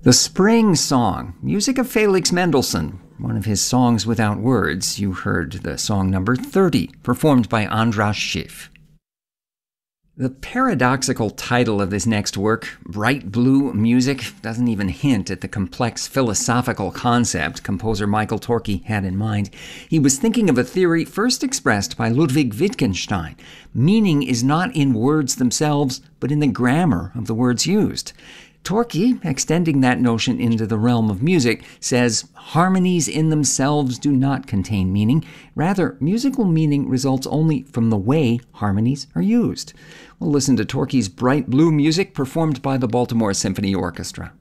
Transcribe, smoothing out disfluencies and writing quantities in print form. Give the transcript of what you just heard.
The Spring Song, music of Felix Mendelssohn, one of his songs without words. You heard the song number 30, performed by Andras Schiff. The paradoxical title of this next work, Bright Blue Music, doesn't even hint at the complex philosophical concept composer Michael Torke had in mind. He was thinking of a theory first expressed by Ludwig Wittgenstein. Meaning is not in words themselves, but in the grammar of the words used. Torke, extending that notion into the realm of music, says harmonies in themselves do not contain meaning. Rather, musical meaning results only from the way harmonies are used. We'll listen to Torke's Bright Blue Music performed by the Baltimore Symphony Orchestra.